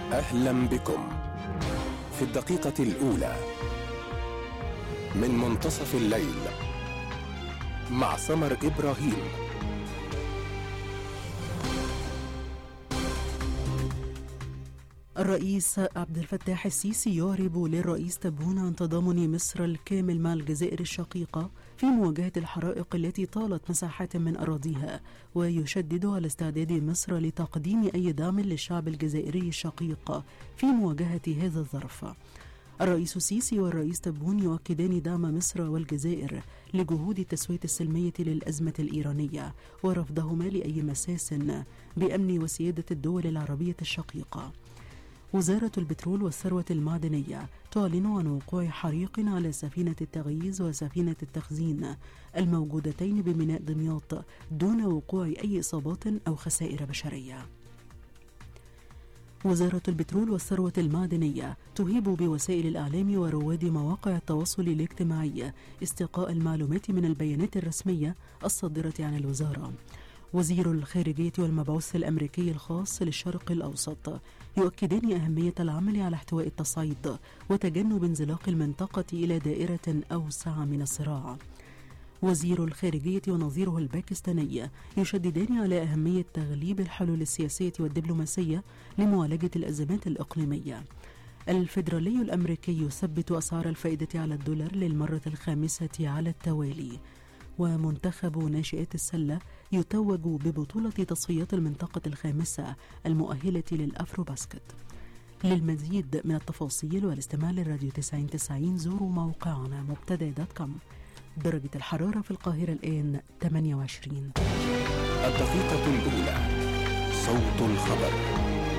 أهلا بكم في الدقيقة الأولى من منتصف الليل مع سمر إبراهيم. الرئيس عبد الفتاح السيسي يعرب للرئيس تبون عن تضامن مصر الكامل مع الجزائر الشقيقة في مواجهة الحرائق التي طالت مساحات من أراضيها، ويشدد على استعداد مصر لتقديم أي دعم للشعب الجزائري الشقيق في مواجهة هذا الظرف. الرئيس السيسي والرئيس تبون يؤكدان دعم مصر والجزائر لجهود التسوية السلمية للأزمة الإيرانية ورفضهما لأي مساس بأمن وسيادة الدول العربية الشقيقة. وزارة البترول والثروة المعدنية تعلن عن وقوع حريق على سفينة التغييز وسفينة التخزين الموجودتين بميناء دمياط دون وقوع أي إصابات أو خسائر بشرية. وزارة البترول والثروة المعدنية تهيب بوسائل الإعلام ورواد مواقع التواصل الاجتماعي استقاء المعلومات من البيانات الرسمية الصادرة عن الوزارة. وزير الخارجية والمبعوث الأمريكي الخاص للشرق الأوسط يؤكدان أهمية العمل على احتواء التصعيد وتجنب انزلاق المنطقة إلى دائرة أوسع من الصراع. وزير الخارجية ونظيره الباكستاني يشددان على أهمية تغليب الحلول السياسية والدبلوماسية لمعالجة الأزمات الإقليمية. الفيدرالي الأمريكي يثبت أسعار الفائدة على الدولار للمرة الخامسة على التوالي. ومنتخب ناشئات السلة يتوج ببطولة تصفيات المنطقة الخامسة المؤهلة للأفرو باسكت. للمزيد من التفاصيل والاستماع للراديو 90 زوروا موقعنا مبتدأ.com. درجة الحرارة في القاهرة الآن 28. الدقيقة الأولى، صوت الخبر.